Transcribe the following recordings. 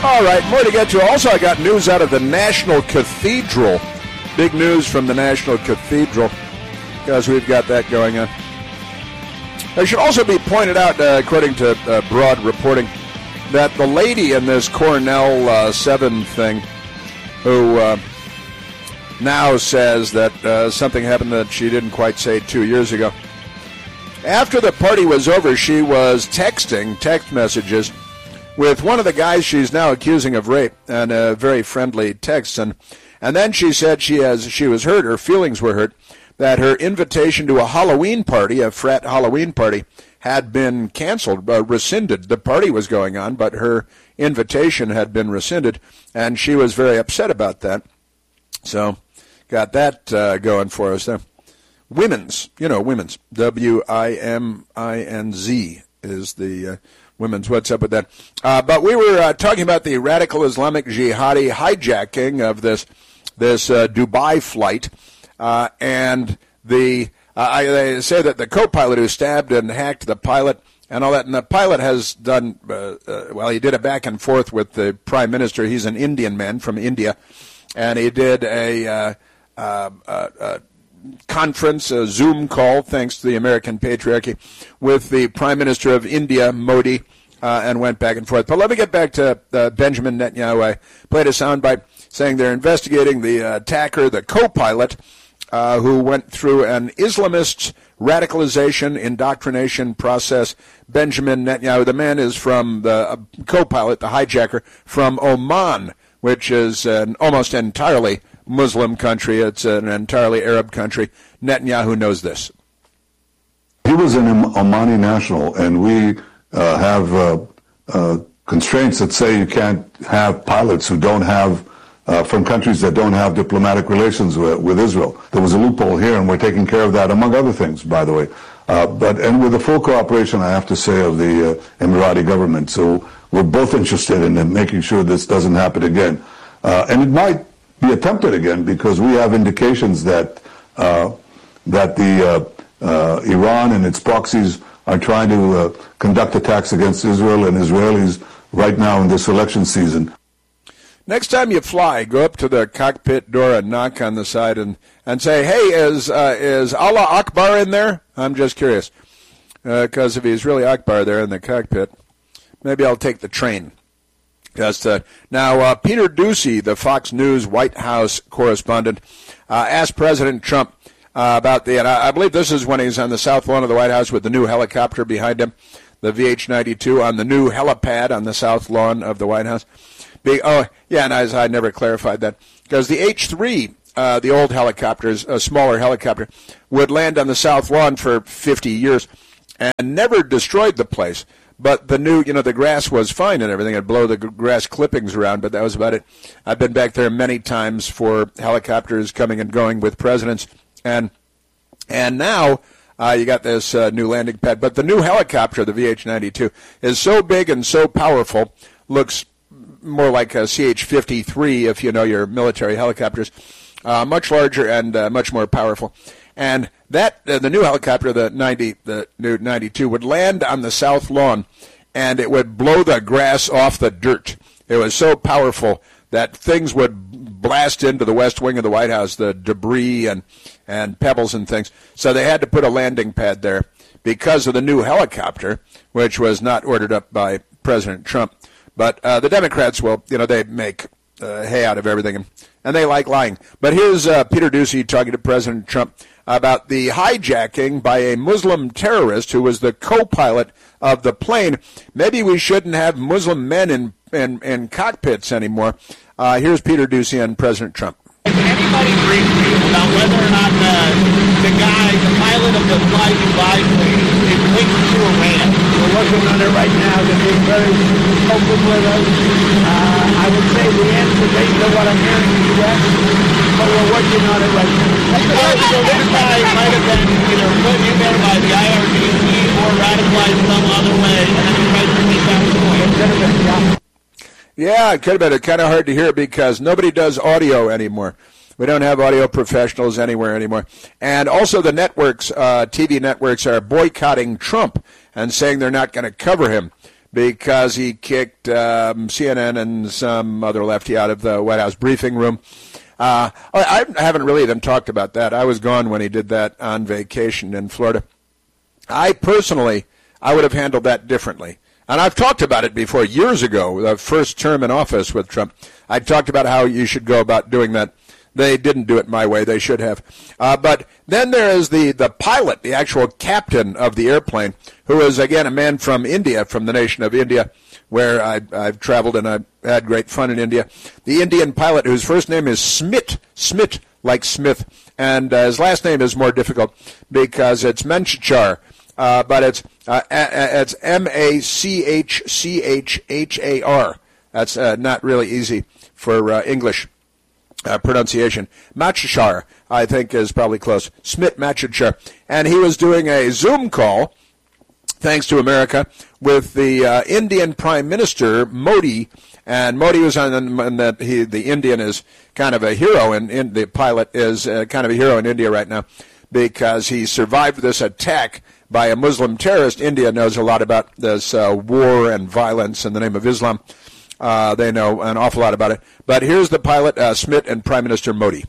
All right, more to get to. Also, I got news out of the National Cathedral. Big news from the National Cathedral, because we've got that going on. It should also be pointed out, according to Broad reporting, that the lady in this Cornell 7 thing, who now says that something happened that she didn't quite say 2 years ago. After the party was over, she was texting text messages with one of the guys she's now accusing of rape, and very friendly texts. And then she said she was hurt, her feelings were hurt, that her invitation to a Halloween party, a frat Halloween party, had been canceled, rescinded. The party was going on, but her invitation had been rescinded, and she was very upset about that. So, got that going for us there. Women's, Women's, W-I-M-I-N-Z is the Women's. What's up with that? But we were talking about the radical Islamic jihadi hijacking of this Dubai flight, and they say that the co-pilot who stabbed and hacked the pilot and all that, and the pilot has done, he did a back and forth with the Prime Minister. He's an Indian man from India, and he did a conference, a Zoom call, thanks to the American patriarchy, with the Prime Minister of India, Modi, and went back and forth. But let me get back to Benjamin Netanyahu. I played a soundbite saying they're investigating the attacker, the co-pilot, who went through an Islamist radicalization, indoctrination process. Benjamin Netanyahu, the man is from the co-pilot, the hijacker, from Oman, which is an almost entirely Muslim country. It's an entirely Arab country. Netanyahu knows this. He was an Omani national, and we have constraints that say you can't have pilots who don't have, from countries that don't have diplomatic relations with Israel. There was a loophole here, and we're taking care of that, among other things, by the way. And with the full cooperation, I have to say, of the Emirati government. So we're both interested in making sure this doesn't happen again. And it might be attempted again, because we have indications that Iran and its proxies are trying to conduct attacks against Israel and Israelis right now in this election season. Next time you fly, go up to the cockpit door and knock on the side and say, hey, is Allah Akbar in there? I'm just curious, because if he's really Akbar there in the cockpit, maybe I'll take the train. Now, Peter Doocy, the Fox News White House correspondent, asked President Trump about and I believe this is when he's on the south lawn of the White House with the new helicopter behind him, the VH-92 on the new helipad on the south lawn of the White House. And I never clarified that, because the H-3, the old helicopters, a smaller helicopter, would land on the south lawn for 50 years and never destroyed the place. But the new, the grass was fine and everything. It'd blow the grass clippings around, but that was about it. I've been back there many times for helicopters coming and going with presidents. And now you got this new landing pad. But the new helicopter, the VH-92, is so big and so powerful, looks more like a CH-53, if you know your military helicopters, much larger and much more powerful. And that the new helicopter, the new 92, would land on the south lawn, and it would blow the grass off the dirt. It was so powerful that things would blast into the west wing of the White House, the debris and pebbles and things. So they had to put a landing pad there because of the new helicopter, which was not ordered up by President Trump. But the Democrats will, they make hay out of everything, and they like lying. But here's Peter Doocy talking to President Trump about the hijacking by a Muslim terrorist who was the co-pilot of the plane. Maybe we shouldn't have Muslim men in cockpits anymore. Here's Peter Doocy and President Trump. Can anybody brief me about whether or not the pilot of the Fly Dubai plane is linked to Iran? We're working on it right now. They're being very open with us. I would say the answer based on what I'm hearing in the U.S., but we're working on it right now. So this guy might have been either put in there by the IRGC or radicalized some other way, and then the president made that point. Yeah, it could have been. It's kind of hard to hear because nobody does audio anymore. We don't have audio professionals anywhere anymore. And also the networks, TV networks, are boycotting Trump and saying they're not going to cover him because he kicked CNN and some other lefty out of the White House briefing room. I haven't really even talked about that. I was gone when he did that on vacation in Florida. I would have handled that differently. And I've talked about it before, years ago, the first term in office with Trump. I talked about how you should go about doing that. They didn't do it my way. They should have. But then there is the pilot, the actual captain of the airplane, who is, again, a man from India, from the nation of India, where I've traveled and I've had great fun in India. The Indian pilot, whose first name is Smit like Smith, and his last name is more difficult because it's Machchar, but it's Machchhar. That's not really easy for English pronunciation. Machchar, I think, is probably close. Smit Machchar. And he was doing a Zoom call, thanks to America, with the Indian Prime Minister, Modi. And Modi was on that. The Indian is kind of a hero, and the pilot is kind of a hero in India right now because he survived this attack by a Muslim terrorist. India knows a lot about this war and violence in the name of Islam. They know an awful lot about it. But here's the pilot, Smit, and Prime Minister Modi.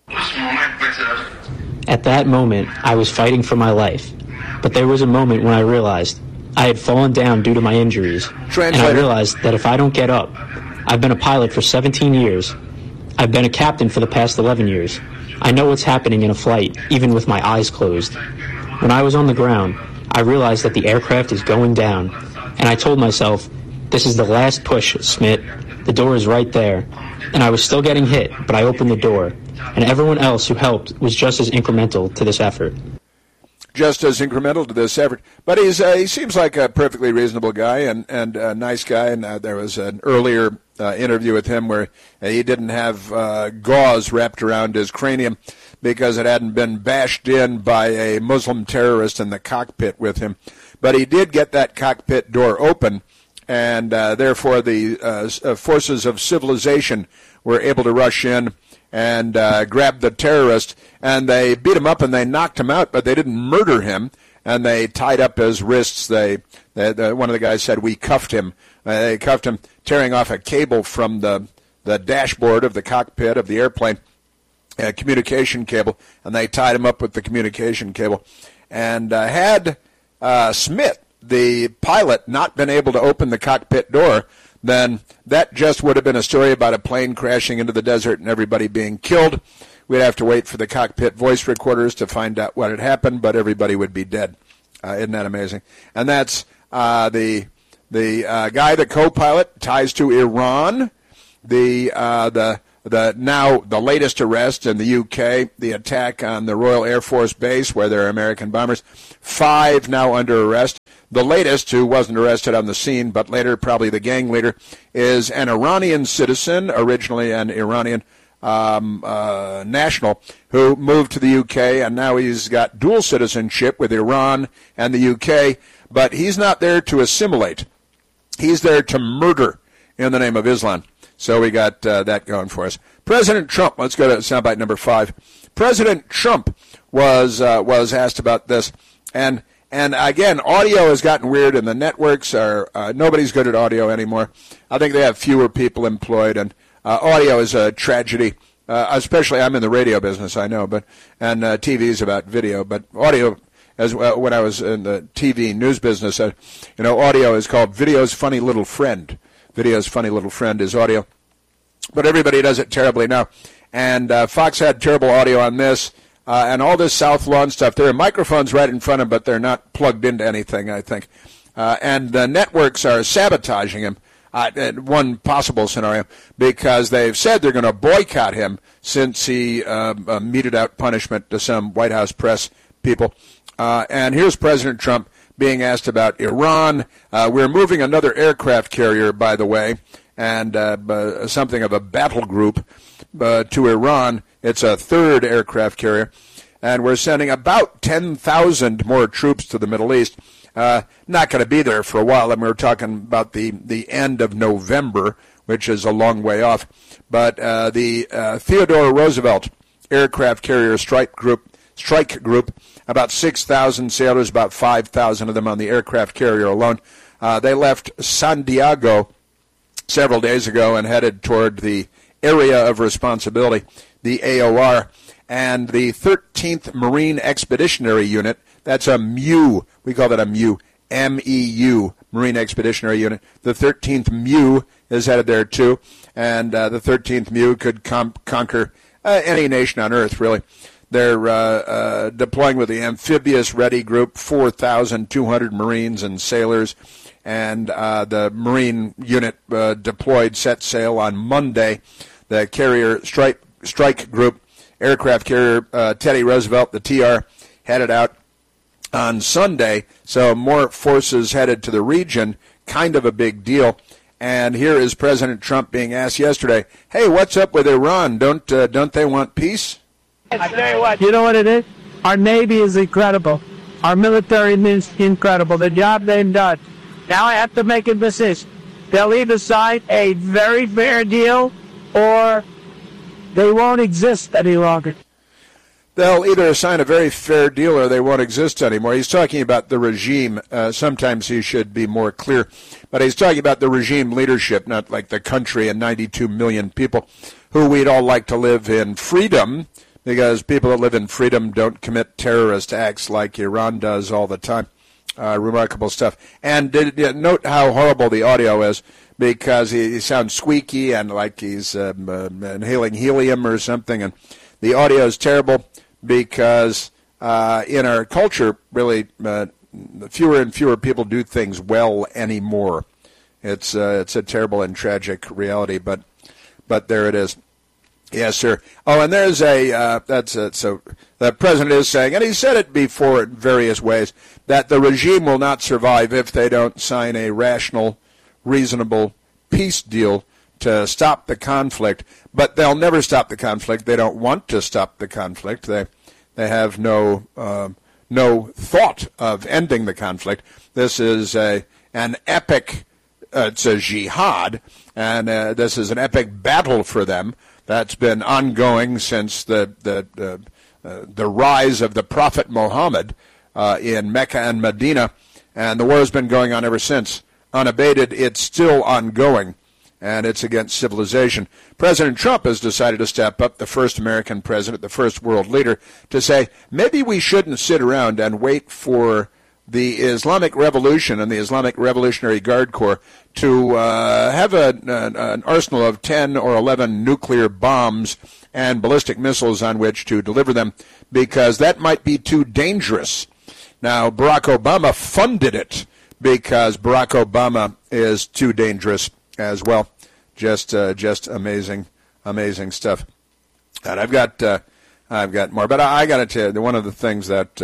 At that moment, I was fighting for my life. But there was a moment when I realized I had fallen down due to my injuries. Translator. And I realized that if I don't get up, I've been a pilot for 17 years. I've been a captain for the past 11 years. I know what's happening in a flight, even with my eyes closed. When I was on the ground, I realized that the aircraft is going down. And I told myself, this is the last push, Smit. The door is right there. And I was still getting hit, but I opened the door. And everyone else who helped was just as incremental to this effort. Just as incremental to this effort. But he seems like a perfectly reasonable guy and a nice guy. And there was an earlier interview with him where he didn't have gauze wrapped around his cranium because it hadn't been bashed in by a Muslim terrorist in the cockpit with him. But he did get that cockpit door open, and therefore the forces of civilization were able to rush in and grab the terrorist, and they beat him up and they knocked him out, but they didn't murder him, and they tied up his wrists. One of the guys said, we cuffed him. They cuffed him, tearing off a cable from the dashboard of the cockpit of the airplane, a communication cable, and they tied him up with the communication cable. And had Smit, the pilot, not been able to open the cockpit door, then that just would have been a story about a plane crashing into the desert and everybody being killed. We'd have to wait for the cockpit voice recorders to find out what had happened, but everybody would be dead. Isn't that amazing? And that's the guy, the co-pilot, ties to Iran. The latest arrest in the UK, the attack on the Royal Air Force Base where there are American bombers. 5 now under arrest. The latest, who wasn't arrested on the scene, but later probably the gang leader, is an Iranian citizen, originally an Iranian national, who moved to the UK, and now he's got dual citizenship with Iran and the UK, but he's not there to assimilate. He's there to murder in the name of Islam. So we got that going for us. President Trump, let's go to soundbite number 5. President Trump was asked about this, and again, audio has gotten weird, and the networks are nobody's good at audio anymore. I think they have fewer people employed, and audio is a tragedy. Especially, I'm in the radio business, I know, and TV is about video, but audio, as when I was in the TV news business, audio is called video's funny little friend. Video's funny little friend is audio, but everybody does it terribly now. And Fox had terrible audio on this. And all this South Lawn stuff, there are microphones right in front of them, but they're not plugged into anything, I think. And the networks are sabotaging him, one possible scenario, because they've said they're going to boycott him since he meted out punishment to some White House press people. And here's President Trump being asked about Iran. We're moving another aircraft carrier, by the way, and something of a battle group to Iran. It's a 3rd aircraft carrier, and we're sending about 10,000 more troops to the Middle East. Not going to be there for a while. I mean, we're talking about the end of November, which is a long way off. But the Theodore Roosevelt aircraft carrier strike group, about 6,000 sailors, about 5,000 of them on the aircraft carrier alone, They left San Diego several days ago and headed toward the Area of Responsibility, the AOR, and the 13th Marine Expeditionary Unit. That's a MEU. We call that a MEU, M-E-U, Marine Expeditionary Unit. The 13th MEU is headed there, too, and the 13th MEU could conquer any nation on Earth, really. They're deploying with the Amphibious Ready Group, 4,200 Marines and sailors, and the Marine unit deployed, set sail on Monday. The Carrier Strike Group, aircraft carrier Teddy Roosevelt, the TR, headed out on Sunday, so more forces headed to the region, kind of a big deal. And here is President Trump being asked yesterday, hey, what's up with Iran? Don't they want peace? I tell you what. You know what it is? Our Navy is incredible. Our military is incredible. The job they've done. Now I have to make a decision. They'll either sign a very fair deal or they won't exist any longer. They'll either sign a very fair deal or they won't exist anymore. He's talking about the regime. Sometimes he should be more clear. But he's talking about the regime leadership, not like the country and 92 million people who we'd all like to live in freedom, because people that live in freedom don't commit terrorist acts like Iran does all the time. Remarkable stuff. And note how horrible the audio is, because he sounds squeaky and like he's inhaling helium or something. And the audio is terrible because in our culture, really, fewer and fewer people do things well anymore. It's a terrible and tragic reality, but there it is. Yes, sir. Oh, and there's so the president is saying, and he said it before in various ways, that the regime will not survive if they don't sign a rational, reasonable peace deal to stop the conflict. But they'll never stop the conflict. They don't want to stop the conflict. They have no thought of ending the conflict. This is an epic. It's a jihad, and this is an epic battle for them. That's been ongoing since the rise of the Prophet Muhammad in Mecca and Medina, and the war has been going on ever since. Unabated, it's still ongoing, and it's against civilization. President Trump has decided to step up, the first American president, the first world leader, to say, maybe we shouldn't sit around and wait for the Islamic Revolution and the Islamic Revolutionary Guard Corps to have an arsenal of 10 or 11 nuclear bombs and ballistic missiles on which to deliver them, because that might be too dangerous. Now, Barack Obama funded it because Barack Obama is too dangerous as well. Just amazing stuff. And I've got more, but I got to tell you, one of the things that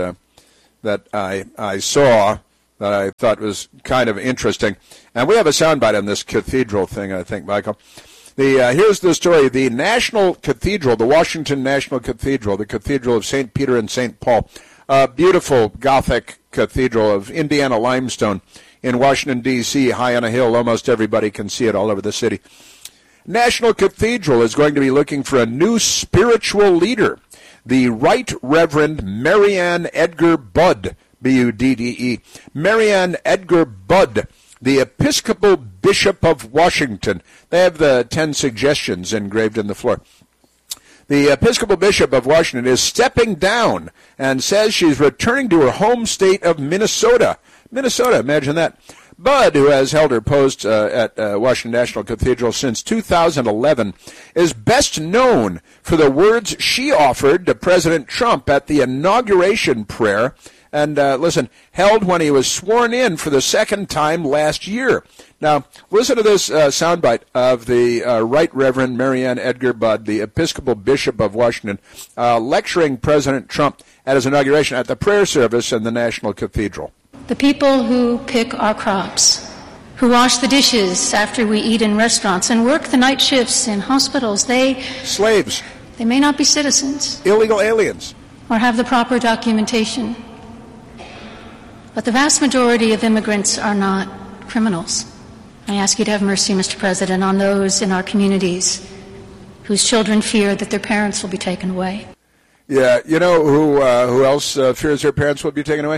I saw that I thought was kind of interesting. And we have a soundbite on this cathedral thing, I think, Michael. Here's the story. The National Cathedral, the Washington National Cathedral, the Cathedral of St. Peter and St. Paul, a beautiful Gothic cathedral of Indiana limestone in Washington, D.C., high on a hill. Almost everybody can see it all over the city. National Cathedral is going to be looking for a new spiritual leader. The Right Reverend Marianne Edgar Budd, B-U-D-D-E, Marianne Edgar Budd, the Episcopal Bishop of Washington. They have the 10 suggestions engraved in the floor. The Episcopal Bishop of Washington is stepping down and says she's returning to her home state of Minnesota. Minnesota, imagine that. Budd, who has held her post at Washington National Cathedral since 2011, is best known for the words she offered to President Trump at the inauguration prayer, and held when he was sworn in for the second time last year. Now, listen to this soundbite of the Right Reverend Marianne Edgar Budd, the Episcopal Bishop of Washington, lecturing President Trump at his inauguration at the prayer service in the National Cathedral. The people who pick our crops, who wash the dishes after we eat in restaurants and work the night shifts in hospitals, slaves. They may not be citizens. Illegal aliens. Or have the proper documentation. But the vast majority of immigrants are not criminals. I ask you to have mercy, Mr. President, on those in our communities whose children fear that their parents will be taken away. Yeah, you know who else fears their parents will be taken away?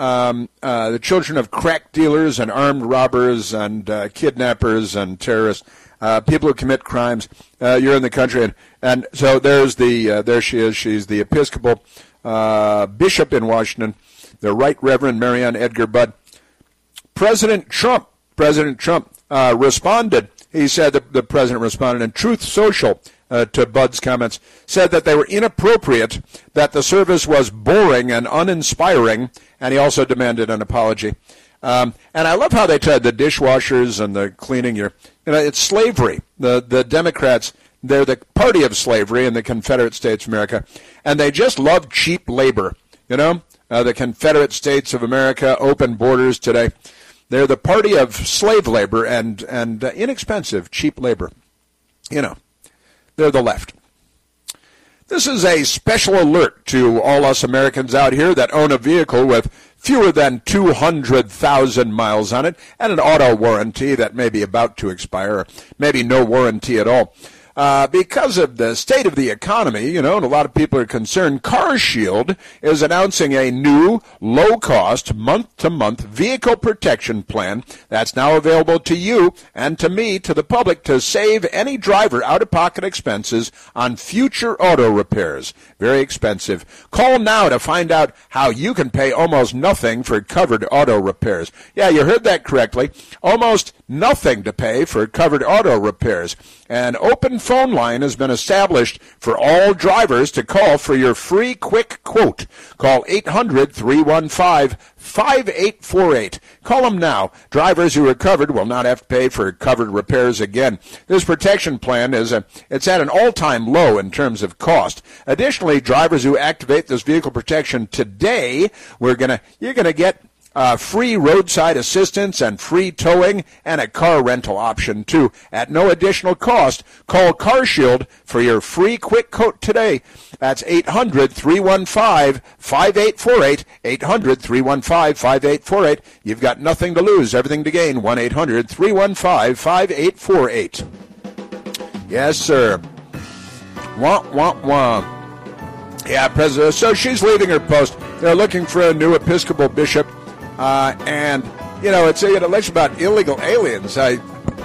the children of crack dealers and armed robbers and kidnappers and terrorists, people who commit crimes. You're in the country, and so there's there she is. She's the Episcopal bishop in Washington, the Right Reverend Marianne Edgar Budd. President Trump responded. He said that the president responded in Truth Social to Budd's comments, said that they were inappropriate, that the service was boring and uninspiring, and he also demanded an apology. And I love how they tried the dishwashers and the cleaning it's slavery. The Democrats, they're the party of slavery in the Confederate States of America, and they just love cheap labor. The Confederate States of America, open borders today. They're the party of slave labor and inexpensive, cheap labor. They're the left. This is a special alert to all us Americans out here that own a vehicle with fewer than 200,000 miles on it and an auto warranty that may be about to expire, or maybe no warranty at all. Because of the state of the economy, and a lot of people are concerned, CarShield is announcing a new, low-cost, month-to-month vehicle protection plan that's now available to you and to me, to the public, to save any driver out-of-pocket expenses on future auto repairs. Very expensive. Call now to find out how you can pay almost nothing for covered auto repairs. Yeah, you heard that correctly. Almost nothing to pay for covered auto repairs. An open phone line has been established for all drivers to call for your free quick quote. Call 800-315-5848. Call them now. Drivers who are covered will not have to pay for covered repairs again. This protection plan it's at an all-time low in terms of cost. Additionally, drivers who activate this vehicle protection today, you're gonna get free roadside assistance and free towing and a car rental option, too, at no additional cost. Call CarShield for your free quick quote today. That's 800-315-5848, 800-315-5848. You've got nothing to lose, everything to gain, 1-800-315-5848. Yes, sir. Wah, wah, wah. Yeah, President. So she's leaving her post. They're looking for a new Episcopal bishop. It's an election about illegal aliens. Hey,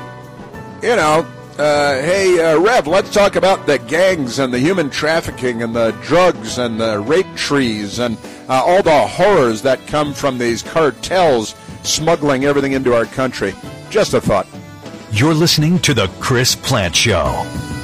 Rev, let's talk about the gangs and the human trafficking and the drugs and the rape trees and all the horrors that come from these cartels smuggling everything into our country. Just a thought. You're listening to The Chris Plante Show.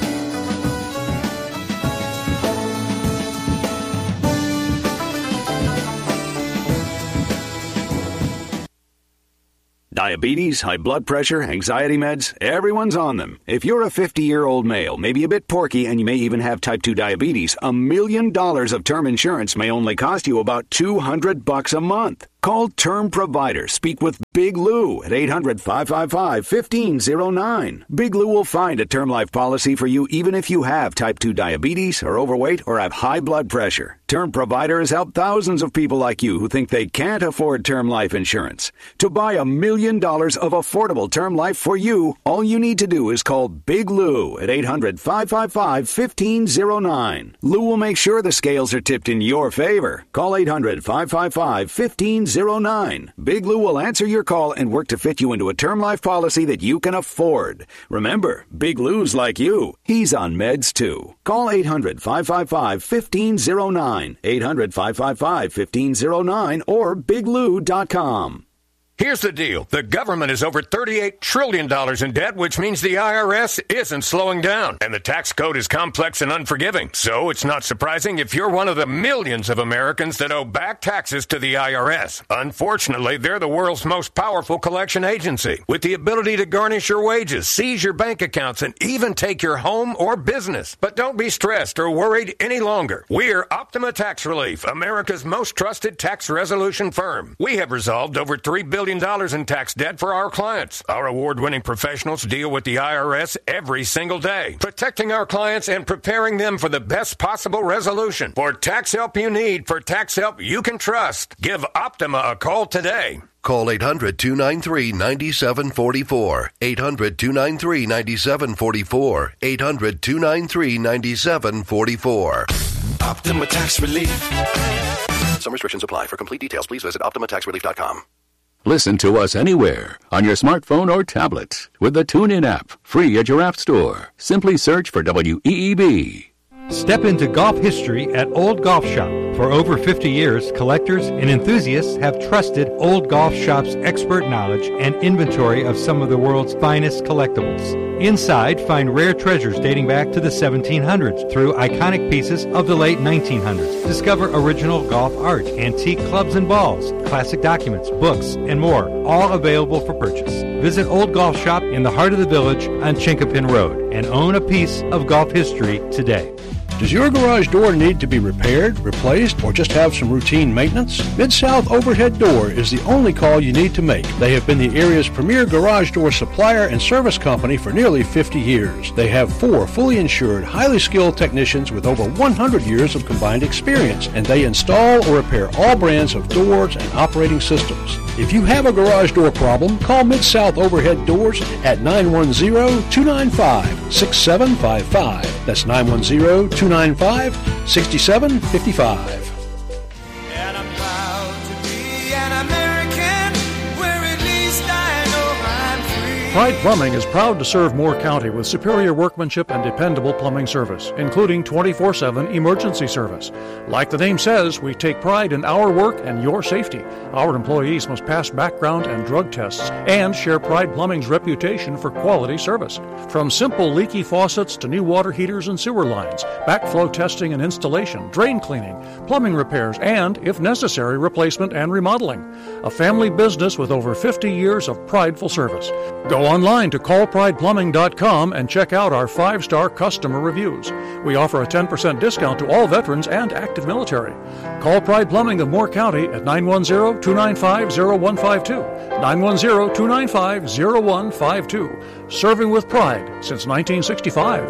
Diabetes, high blood pressure, anxiety meds, everyone's on them. If you're a 50-year-old male, maybe a bit porky, and you may even have type 2 diabetes, $1 million of term insurance may only cost you about $200 a month. Call Term Provider. Speak with Big Lou at 800-555-1509. Big Lou will find a term life policy for you even if you have type 2 diabetes, are overweight, or have high blood pressure. Term Provider has helped thousands of people like you who think they can't afford term life insurance. To buy $1 million of affordable term life for you, all you need to do is call Big Lou at 800-555-1509. Lou will make sure the scales are tipped in your favor. Call 800-555-1509. Big Lou will answer your call and work to fit you into a term life policy that you can afford. Remember, Big Lou's like you. He's on meds too. Call 800-555-1509, 800-555-1509, or biglou.com. Here's the deal. The government is over $38 trillion in debt, which means the IRS isn't slowing down. And the tax code is complex and unforgiving. So it's not surprising if you're one of the millions of Americans that owe back taxes to the IRS. Unfortunately, they're the world's most powerful collection agency, with the ability to garnish your wages, seize your bank accounts, and even take your home or business. But don't be stressed or worried any longer. We're Optima Tax Relief, America's most trusted tax resolution firm. We have resolved over $3 billion in tax debt for our clients. Our award-winning professionals deal with the IRS every single day, protecting our clients and preparing them for the best possible resolution. For tax help you need, for tax help you can trust, give Optima a call today. Call 800-293-9744. 800-293-9744. 800-293-9744. Optima Tax Relief. Some restrictions apply. For complete details, please visit OptimaTaxRelief.com. Listen to us anywhere, on your smartphone or tablet, with the TuneIn app, free at your app store. Simply search for WEEB. Step into golf history at Old Golf Shop. For over 50 years, collectors and enthusiasts have trusted Old Golf Shop's expert knowledge and inventory of some of the world's finest collectibles. Inside, find rare treasures dating back to the 1700s through iconic pieces of the late 1900s. Discover original golf art, antique clubs and balls, classic documents, books, and more, all available for purchase. Visit Old Golf Shop in the heart of the village on Chinkapin Road and own a piece of golf history today. Does your garage door need to be repaired, replaced, or just have some routine maintenance? Mid-South Overhead Door is the only call you need to make. They have been the area's premier garage door supplier and service company for nearly 50 years. They have 4 fully insured, highly skilled technicians with over 100 years of combined experience, and they install or repair all brands of doors and operating systems. If you have a garage door problem, call Mid-South Overhead Doors at 910-295-6755. That's 910-295-6755. And I'm proud to be an American, where at least I know I'm free. Pride Plumbing is proud to serve Moore County with superior workmanship and dependable plumbing service, including 24/7 emergency service. Like the name says, we take pride in our work and your safety. Our employees must pass background and drug tests and share Pride Plumbing's reputation for quality service. From simple leaky faucets to new water heaters and sewer lines, backflow testing and installation, drain cleaning, plumbing repairs, and, if necessary, replacement and remodeling. A family business with over 50 years of prideful service. Go online to callprideplumbing.com and check out our 5-star customer reviews. We offer a 10% discount to all veterans and active military. Call Pride Plumbing of Moore County at 910-295-0152. 910-295-0152. Serving with pride since 1965.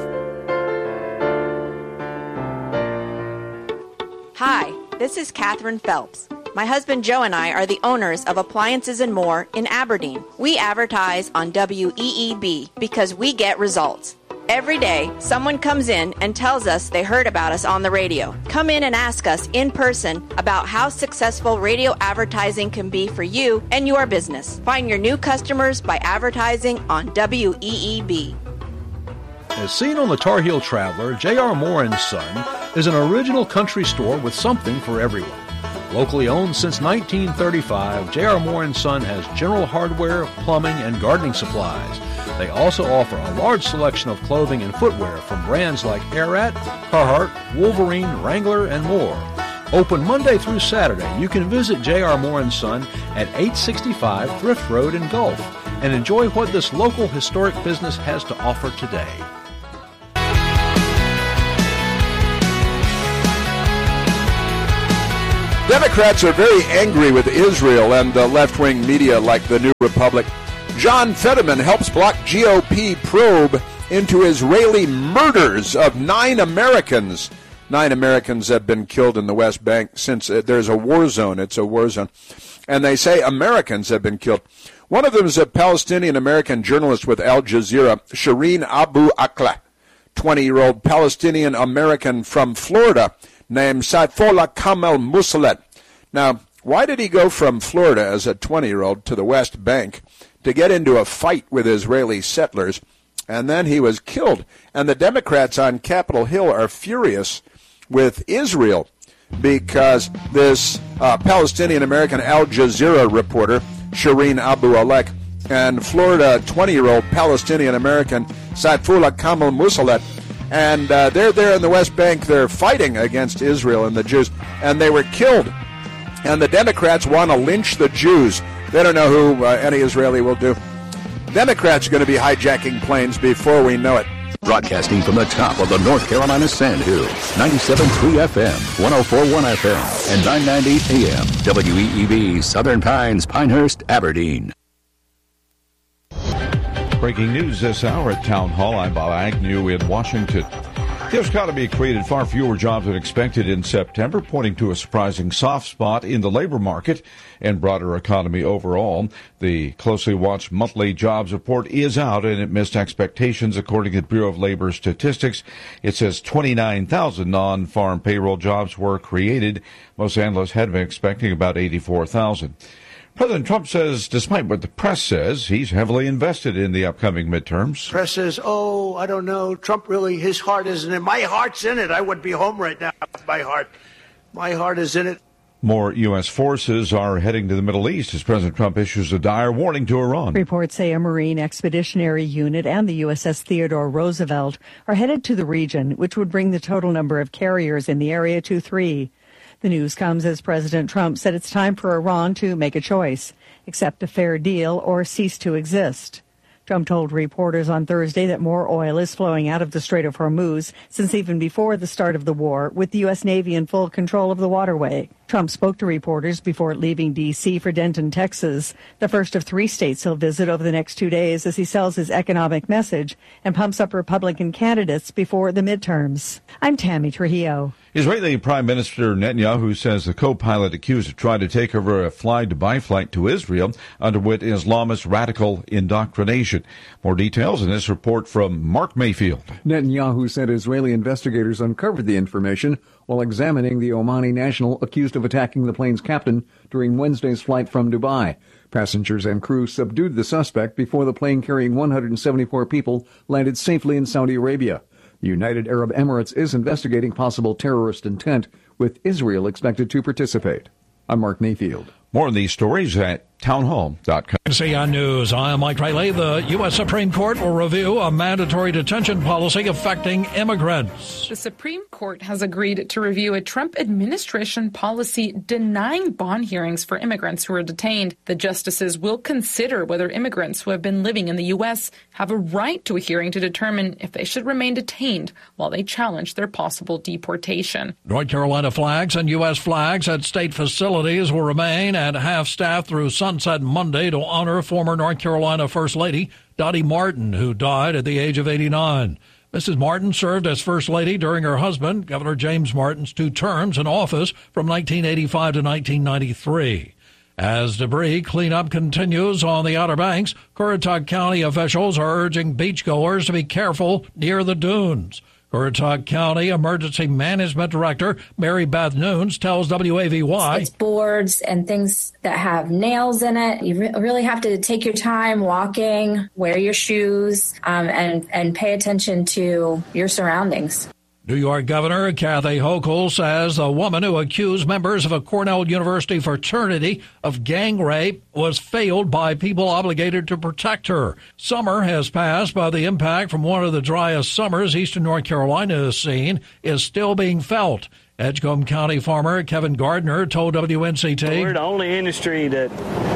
Hi, this is Catherine Phelps. My husband Joe and I are the owners of Appliances and More in Aberdeen. We advertise on WEEB because we get results. Every day, someone comes in and tells us they heard about us on the radio. Come in and ask us in person about how successful radio advertising can be for you and your business. Find your new customers by advertising on WEEB. As seen on the Tar Heel Traveler, J.R. Moore & Son is an original country store with something for everyone. Locally owned since 1935, J.R. Moore & Son has general hardware, plumbing, and gardening supplies. They also offer a large selection of clothing and footwear from brands like Arat, Carhartt, Wolverine, Wrangler, and more. Open Monday through Saturday, you can visit J.R. Moore & Son at 865 Thrift Road in Gulf and enjoy what this local historic business has to offer today. Democrats are very angry with Israel and left-wing media like the New Republic. John Fetterman helps block GOP probe into Israeli murders of 9 Americans. 9 Americans have been killed in the West Bank since there's a war zone. It's a war zone. And they say Americans have been killed. One of them is a Palestinian-American journalist with Al Jazeera, Shireen Abu Akleh, 20-year-old Palestinian-American from Florida, named Saifullah Kamel Musalet. Now, why did he go from Florida as a 20-year-old to the West Bank to get into a fight with Israeli settlers? And then he was killed. And the Democrats on Capitol Hill are furious with Israel because this Palestinian-American Al Jazeera reporter, Shireen Abu Akleh, and Florida 20-year-old Palestinian-American Saifullah Kamel Musalet, and they're there in the West Bank. They're fighting against Israel and the Jews, and they were killed. And the Democrats want to lynch the Jews. They don't know who any Israeli will do. Democrats are going to be hijacking planes before we know it. Broadcasting from the top of the North Carolina Sand Hills, 97.3 FM, 104.1 FM, and 990 AM, WEEB, Southern Pines, Pinehurst, Aberdeen. Breaking news this hour at Town Hall. I'm Bob Agnew in Washington. The economy created far fewer jobs than expected in September, pointing to a surprising soft spot in the labor market and broader economy overall. The closely watched monthly jobs report is out, and it missed expectations, according to the Bureau of Labor Statistics. It says 29,000 non-farm payroll jobs were created. Most analysts had been expecting about 84,000. President Trump says, despite what the press says, he's heavily invested in the upcoming midterms. Press says, oh, I don't know, Trump really, his heart isn't in it. My heart's in it. I would be home right now. My heart is in it. More U.S. forces are heading to the Middle East as President Trump issues a dire warning to Iran. Reports say a Marine Expeditionary Unit and the USS Theodore Roosevelt are headed to the region, which would bring the total number of carriers in the area to 3. The news comes as President Trump said it's time for Iran to make a choice, accept a fair deal or cease to exist. Trump told reporters on Thursday that more oil is flowing out of the Strait of Hormuz since even before the start of the war, with the U.S. Navy in full control of the waterway. Trump spoke to reporters before leaving D.C. for Denton, Texas, the first of 3 states he'll visit over the next 2 days as he sells his economic message and pumps up Republican candidates before the midterms. I'm Tammy Trujillo. Israeli Prime Minister Netanyahu says the co-pilot accused of trying to take over a fly-Dubai flight to Israel underwent Islamist radical indoctrination. More details in this report from Mark Mayfield. Netanyahu said Israeli investigators uncovered the information while examining the Omani national accused of attacking the plane's captain during Wednesday's flight from Dubai. Passengers and crew subdued the suspect before the plane carrying 174 people landed safely in Saudi Arabia. The United Arab Emirates is investigating possible terrorist intent, with Israel expected to participate. I'm Mark Mayfield. More on these stories at townhall.com. NCN News. I'm Mike Riley. The U.S. Supreme Court will review a mandatory detention policy affecting immigrants. The Supreme Court has agreed to review a Trump administration policy denying bond hearings for immigrants who are detained. The justices will consider whether immigrants who have been living in the U.S. have a right to a hearing to determine if they should remain detained while they challenge their possible deportation. North Carolina flags and U.S. flags at state facilities will remain at half-staff through sunset Monday to honor former North Carolina First Lady Dottie Martin, who died at the age of 89. Mrs. Martin served as First Lady during her husband, Governor James Martin's 2 terms in office from 1985 to 1993. As debris cleanup continues on the Outer Banks, Currituck County officials are urging beachgoers to be careful near the dunes. Currituck County Emergency Management Director Mary Beth Nunes tells WAVY. It's boards and things that have nails in it. You really have to take your time walking, wear your shoes, and pay attention to your surroundings. New York Governor Kathy Hochul says the woman who accused members of a Cornell University fraternity of gang rape was failed by people obligated to protect her. Summer has passed, but the impact from one of the driest summers eastern North Carolina has seen is still being felt. Edgecombe County farmer Kevin Gardner told WNCT. We're the only industry that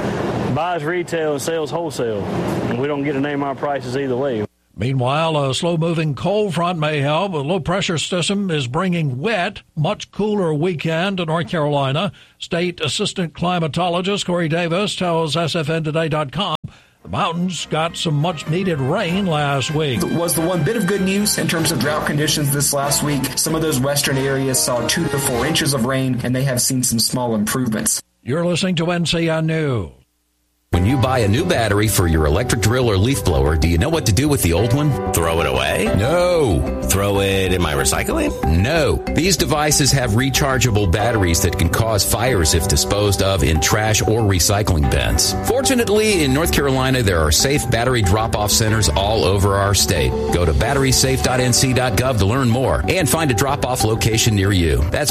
buys retail and sells wholesale, and we don't get to name our prices either way. Meanwhile, a slow-moving cold front may help. A low-pressure system is bringing wet, much cooler weekend to North Carolina. State Assistant Climatologist Corey Davis tells SFNtoday.com the mountains got some much-needed rain last week. Was the one bit of good news in terms of drought conditions this last week. Some of those western areas saw 2 to 4 inches of rain, and they have seen some small improvements. You're listening to NCN News. When you buy a new battery for your electric drill or leaf blower, do you know what to do with the old one? Throw it away? No. Throw it in my recycling? No. These devices have rechargeable batteries that can cause fires if disposed of in trash or recycling bins. Fortunately, in North Carolina, there are safe battery drop-off centers all over our state. Go to batterysafe.nc.gov to learn more and find a drop-off location near you. That's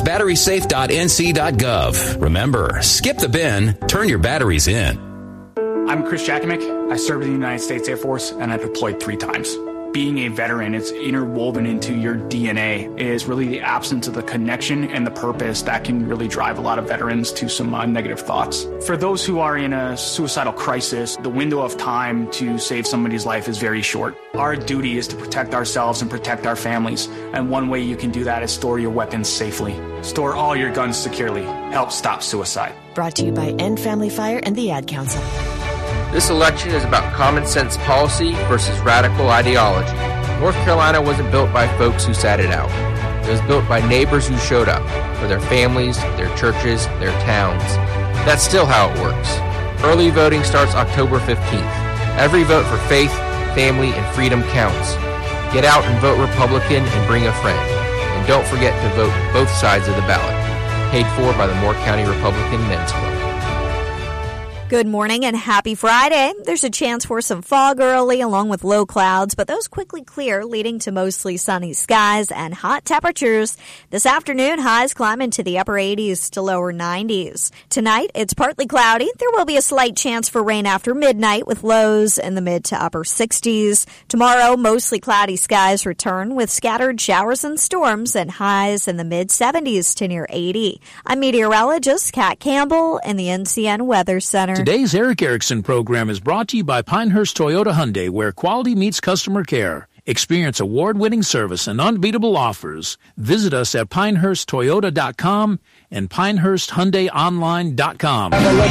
batterysafe.nc.gov. Remember, skip the bin, turn your batteries in. I'm Chris Jakimick. I served in the United States Air Force, and I deployed 3 times. Being a veteran, it's interwoven into your DNA. It is really the absence of the connection and the purpose that can really drive a lot of veterans to some negative thoughts. For those who are in a suicidal crisis, the window of time to save somebody's life is very short. Our duty is to protect ourselves and protect our families, and one way you can do that is store your weapons safely. Store all your guns securely. Help stop suicide. Brought to you by End Family Fire and the Ad Council. This election is about common sense policy versus radical ideology. North Carolina wasn't built by folks who sat it out. It was built by neighbors who showed up for their families, their churches, their towns. That's still how it works. Early voting starts October 15th. Every vote for faith, family, and freedom counts. Get out and vote Republican and bring a friend. And don't forget to vote both sides of the ballot. Paid for by the Moore County Republican Men's Club. Good morning and happy Friday. There's a chance for some fog early along with low clouds, but those quickly clear, leading to mostly sunny skies and hot temperatures. This afternoon, highs climb into the upper 80s to lower 90s. Tonight, it's partly cloudy. There will be a slight chance for rain after midnight with lows in the mid to upper 60s. Tomorrow, mostly cloudy skies return with scattered showers and storms and highs in the mid 70s to near 80. I'm meteorologist Kat Campbell in the NCN Weather Center. Today's Eric Erickson program is brought to you by Pinehurst Toyota Hyundai, where quality meets customer care. Experience award-winning service and unbeatable offers. Visit us at pinehursttoyota.com and pinehursthyundaiονline.com.